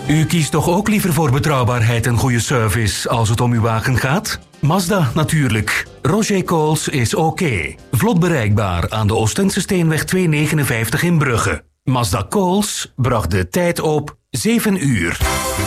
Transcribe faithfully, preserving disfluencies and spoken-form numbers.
U kiest toch ook liever voor betrouwbaarheid en goede service als het om uw wagen gaat? Mazda natuurlijk. Roger Coles is oké. Okay. Vlot bereikbaar aan de Oostense Steenweg tweehonderdnegenenvijftig in Brugge. Mazda Coles bracht de tijd op zeven uur.